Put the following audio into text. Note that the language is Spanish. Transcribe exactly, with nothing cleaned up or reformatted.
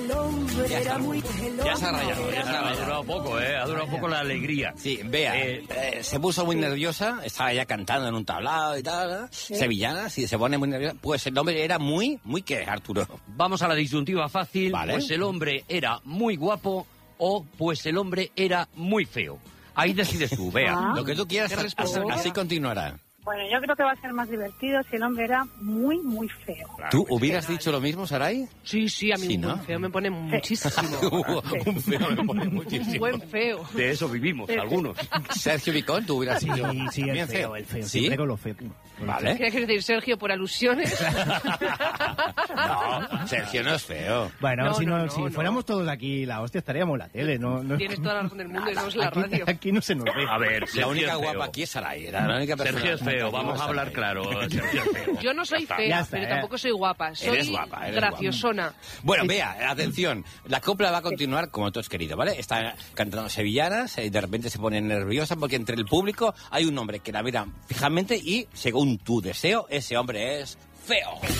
Ya se ha rayado, ya se ha rayado. Ha durado poco, ¿eh? Ha durado poco la alegría. Sí, vea, eh, eh, se puso muy nerviosa, estaba ya cantando en un tablado y tal, ¿sí? Sevillana, sí, se pone muy nerviosa. Pues el hombre era muy, muy ¿qué, Arturo? Vamos a la disyuntiva fácil. Vale. Pues el hombre era muy guapo o pues el hombre era muy feo. Ahí decides tú, vea. Ah. Lo que tú quieras, así, así continuará. Bueno, yo creo que va a ser más divertido si el hombre era muy, muy feo. ¿Tú hubieras dicho lo mismo, Saray? Sí, sí, a mí Sí, un ¿no? buen feo me pone muchísimo. Un feo me pone muchísimo. Un buen feo. De eso vivimos, algunos. Sergio Vicón, tú hubieras Sí, dicho sí, el bien feo, el feo. ¿Sí? Siempre con lo feo. Vale. ¿Qué quieres decir, Sergio, por alusiones? No, Sergio no es feo. Bueno, No, si, no, no, no, si no. fuéramos todos aquí, la hostia, estaríamos en la tele. No, no, Tienes toda la razón del mundo y no es la aquí, radio. aquí no se nos ve. A ver, La Sergio única es feo. guapa aquí es Saray. Era la única persona. Sergio es feo, guapa vamos a es hablar Saray. claro. Sergio es feo. Yo no soy Ya está. fea, Ya está, pero eh. tampoco soy guapa. Soy Eres guapa, eres graciosona. Bueno, vea, atención, la copla va a continuar como tú has querido, ¿vale? Está cantando sevillanas y de repente se pone nerviosa porque entre el público hay un hombre que la mira fijamente y, según tu deseo, ese hombre es feo.